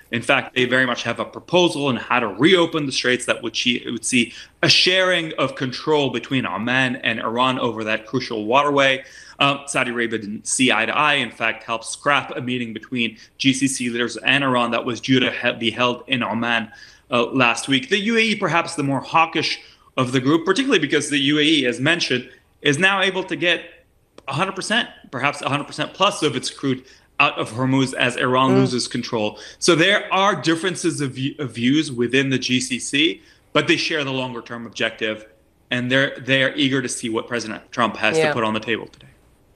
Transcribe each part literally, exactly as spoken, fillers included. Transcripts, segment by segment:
In fact, they very much have a proposal on how to reopen the straits that would, would see a sharing of control between Oman and Iran over that crucial waterway. Um, Saudi Arabia didn't see eye to eye, in fact, helped scrap a meeting between G C C leaders and Iran that was due to be held in Oman uh, last week. The U A E, perhaps the more hawkish of the group, particularly because the U A E, as mentioned, is now able to get one hundred percent, perhaps one hundred percent plus of its crude out of Hormuz as Iran mm. loses control. So there are differences of, of views within the G C C, but they share the longer term objective, and they're they're eager to see what President Trump has yeah. to put on the table today.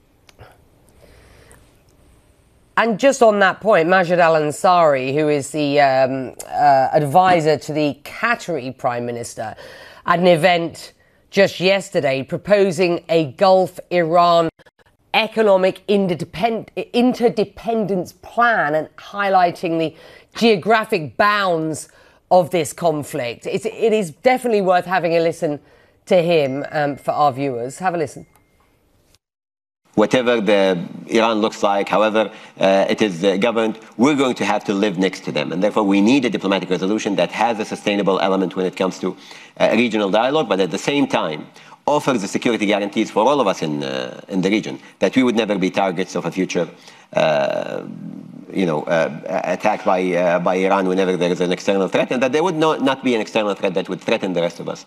And just on that point, Majid Al-Ansari, who is the um, uh, advisor to the Qatari Prime Minister, at an event just yesterday proposing a Gulf-Iran economic interdepend- interdependence plan and highlighting the geographic bounds of this conflict. It's, it is definitely worth having a listen to him um, for our viewers. Have a listen. Whatever the Iran looks like, however uh, it is uh, governed, we're going to have to live next to them. And therefore, we need a diplomatic resolution that has a sustainable element when it comes to uh, regional dialogue, but at the same time, offers the security guarantees for all of us in uh, in the region that we would never be targets of a future, uh, you know, uh, attack by uh, by Iran whenever there is an external threat, and that there would not, not be an external threat that would threaten the rest of us.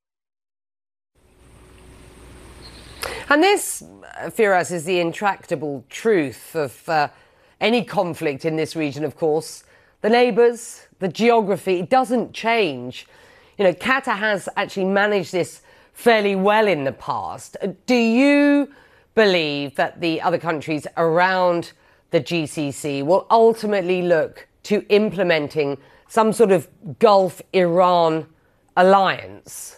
And this, Firas, is the intractable truth of uh, any conflict in this region, of course. The neighbours, the geography, it doesn't change. You know, Qatar has actually managed this fairly well in the past. Do you believe that the other countries around the G C C will ultimately look to implementing some sort of Gulf-Iran alliance?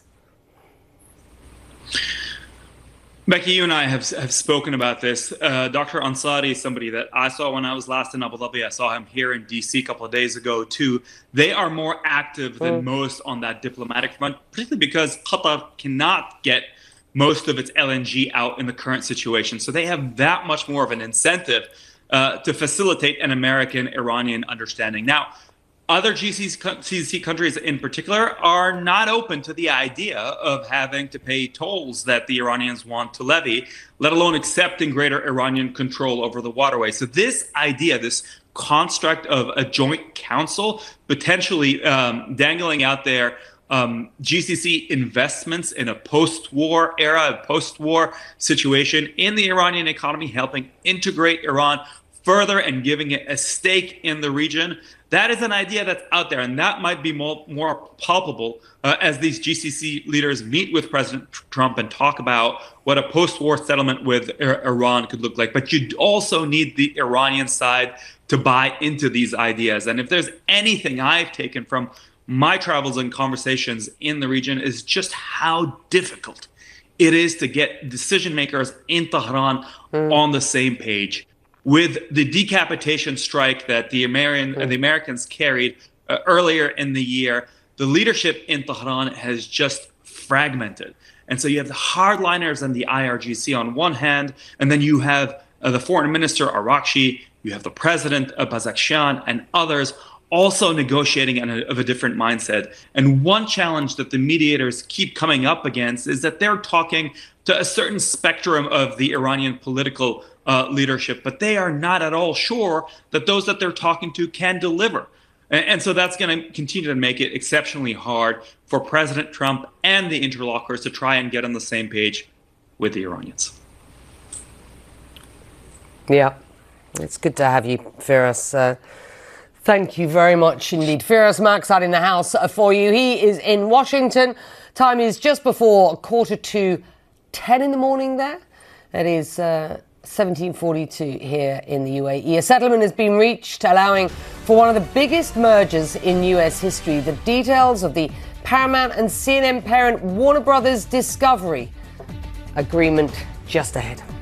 Becky, you and I have have spoken about this. Uh, Doctor Ansari is somebody that I saw when I was last in Abu Dhabi. I saw him here in D C a couple of days ago, too. They are more active than mm. most on that diplomatic front, particularly because Qatar cannot get most of its L N G out in the current situation. So they have that much more of an incentive uh, to facilitate an American-Iranian understanding. Now, other G C C countries in particular are not open to the idea of having to pay tolls that the Iranians want to levy, let alone accepting greater Iranian control over the waterway. So this idea, this construct of a joint council potentially um, dangling out there um, G C C investments in a post-war era, a post-war situation in the Iranian economy, helping integrate Iran further and giving it a stake in the region. That is an idea that's out there, and that might be more, more palpable uh, as these G C C leaders meet with President Trump and talk about what a post-war settlement with Iran could look like. But you also need the Iranian side to buy into these ideas. And if there's anything I've taken from my travels and conversations in the region, is just how difficult it is to get decision makers in Tehran mm. on the same page. With the decapitation strike that the American mm. the Americans carried uh, earlier in the year, the leadership in Tehran has just fragmented. And so you have the hardliners and the I R G C on one hand, and then you have uh, the foreign minister Arakchi, you have the president uh, Bazakshian, and others also negotiating in a, of a different mindset. And one challenge that the mediators keep coming up against is that they're talking to a certain spectrum of the Iranian political uh, leadership, but they are not at all sure that those that they're talking to can deliver. And, and so that's going to continue to make it exceptionally hard for President Trump and the interlocutors to try and get on the same page with the Iranians. Yeah, it's good to have you, Firas. Uh, Thank you very much indeed. Firas Maksad in the house for you. He is in Washington. Time is just before quarter to ten in the morning there. It is uh, seventeen forty-two here in the U A E. A settlement has been reached, allowing for one of the biggest mergers in U S history. The details of the Paramount and C N N parent Warner Brothers Discovery agreement just ahead.